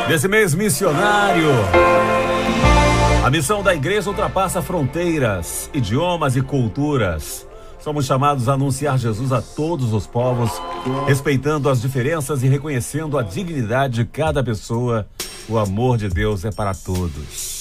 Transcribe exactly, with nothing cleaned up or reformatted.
Desse mês missionário. A missão da igreja ultrapassa fronteiras, idiomas e culturas. Somos chamados a anunciar Jesus a todos os povos, respeitando as diferenças e reconhecendo a dignidade de cada pessoa. O amor de Deus é para todos.